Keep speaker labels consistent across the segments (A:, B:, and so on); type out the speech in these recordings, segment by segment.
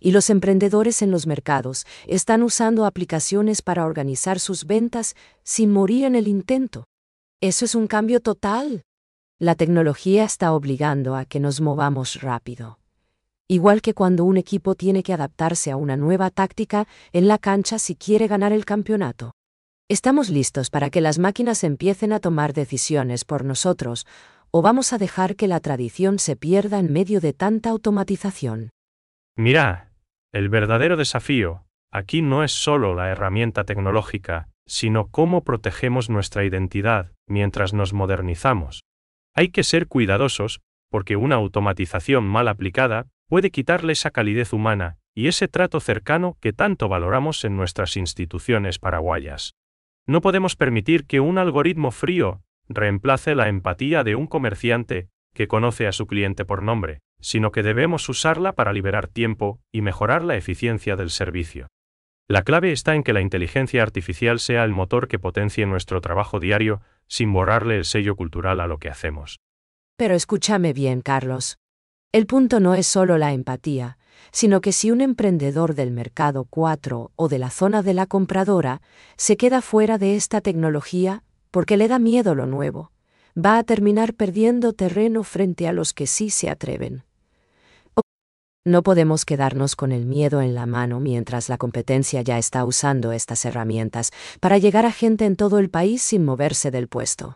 A: Y los emprendedores en los mercados están usando aplicaciones para organizar sus ventas sin morir en el intento. Eso es un cambio total. La tecnología está obligando a que nos movamos rápido. Igual que cuando un equipo tiene que adaptarse a una nueva táctica en la cancha si quiere ganar el campeonato. ¿Estamos listos para que las máquinas empiecen a tomar decisiones por nosotros, o vamos a dejar que la tradición se pierda en medio de tanta automatización?
B: Mira, el verdadero desafío aquí no es solo la herramienta tecnológica, sino cómo protegemos nuestra identidad mientras nos modernizamos. Hay que ser cuidadosos, porque una automatización mal aplicada puede quitarle esa calidez humana y ese trato cercano que tanto valoramos en nuestras instituciones paraguayas. No podemos permitir que un algoritmo frío reemplace la empatía de un comerciante que conoce a su cliente por nombre, sino que debemos usarla para liberar tiempo y mejorar la eficiencia del servicio. La clave está en que la inteligencia artificial sea el motor que potencie nuestro trabajo diario, sin borrarle el sello cultural a lo que hacemos.
A: Pero escúchame bien, Carlos. El punto no es solo la empatía, sino que si un emprendedor del mercado 4 o de la zona de la compradora se queda fuera de esta tecnología porque le da miedo lo nuevo, va a terminar perdiendo terreno frente a los que sí se atreven. No podemos quedarnos con el miedo en la mano mientras la competencia ya está usando estas herramientas para llegar a gente en todo el país sin moverse del puesto.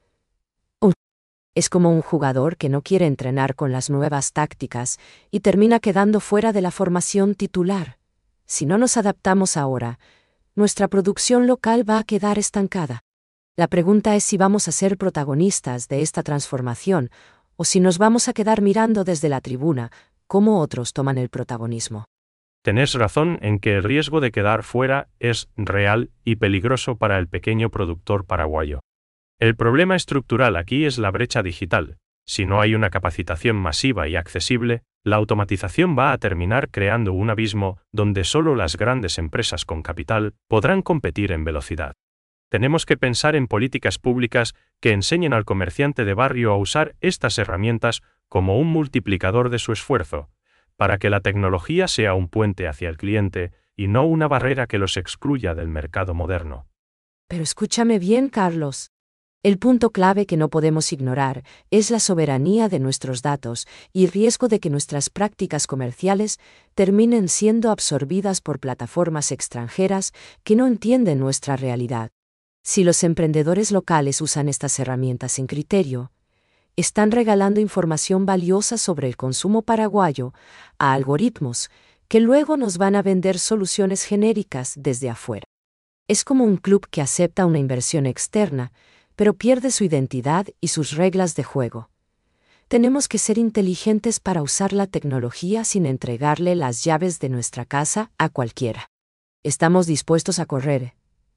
A: Es como un jugador que no quiere entrenar con las nuevas tácticas y termina quedando fuera de la formación titular. Si no nos adaptamos ahora, nuestra producción local va a quedar estancada. La pregunta es si vamos a ser protagonistas de esta transformación o si nos vamos a quedar mirando desde la tribuna cómo otros toman el protagonismo.
B: Tenés razón en que el riesgo de quedar fuera es real y peligroso para el pequeño productor paraguayo. El problema estructural aquí es la brecha digital. Si no hay una capacitación masiva y accesible, la automatización va a terminar creando un abismo donde solo las grandes empresas con capital podrán competir en velocidad. Tenemos que pensar en políticas públicas que enseñen al comerciante de barrio a usar estas herramientas como un multiplicador de su esfuerzo, para que la tecnología sea un puente hacia el cliente y no una barrera que los excluya del mercado moderno.
A: Pero escúchame bien, Carlos. El punto clave que no podemos ignorar es la soberanía de nuestros datos y el riesgo de que nuestras prácticas comerciales terminen siendo absorbidas por plataformas extranjeras que no entienden nuestra realidad. Si los emprendedores locales usan estas herramientas sin criterio, están regalando información valiosa sobre el consumo paraguayo a algoritmos que luego nos van a vender soluciones genéricas desde afuera. Es como un club que acepta una inversión externa, pero pierde su identidad y sus reglas de juego. Tenemos que ser inteligentes para usar la tecnología sin entregarle las llaves de nuestra casa a cualquiera. ¿Estamos dispuestos a correr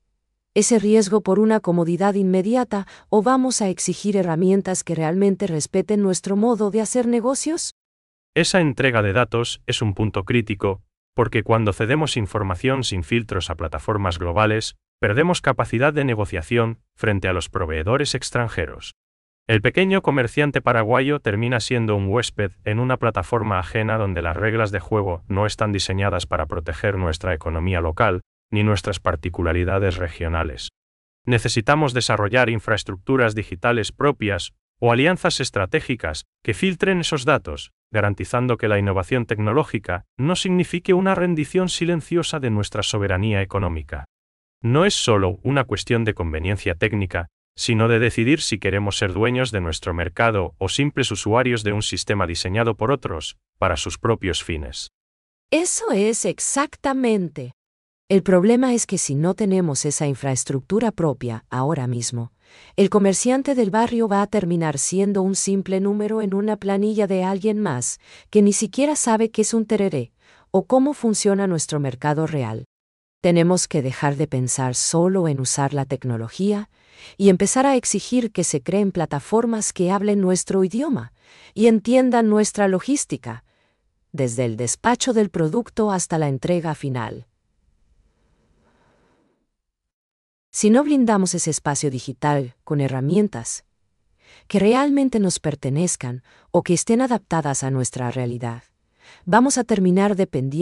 A: ese riesgo por una comodidad inmediata o vamos a exigir herramientas que realmente respeten nuestro modo de hacer negocios?
B: Esa entrega de datos es un punto crítico, porque cuando cedemos información sin filtros a plataformas globales, perdemos capacidad de negociación frente a los proveedores extranjeros. El pequeño comerciante paraguayo termina siendo un huésped en una plataforma ajena donde las reglas de juego no están diseñadas para proteger nuestra economía local ni nuestras particularidades regionales. Necesitamos desarrollar infraestructuras digitales propias o alianzas estratégicas que filtren esos datos, garantizando que la innovación tecnológica no signifique una rendición silenciosa de nuestra soberanía económica. No es solo una cuestión de conveniencia técnica, sino de decidir si queremos ser dueños de nuestro mercado o simples usuarios de un sistema diseñado por otros, para sus propios fines.
A: Eso es exactamente. El problema es que si no tenemos esa infraestructura propia ahora mismo, el comerciante del barrio va a terminar siendo un simple número en una planilla de alguien más, que ni siquiera sabe qué es un tereré o cómo funciona nuestro mercado real. Tenemos que dejar de pensar solo en usar la tecnología y empezar a exigir que se creen plataformas que hablen nuestro idioma y entiendan nuestra logística, desde el despacho del producto hasta la entrega final. Si no blindamos ese espacio digital con herramientas que realmente nos pertenezcan o que estén adaptadas a nuestra realidad, vamos a terminar dependiendo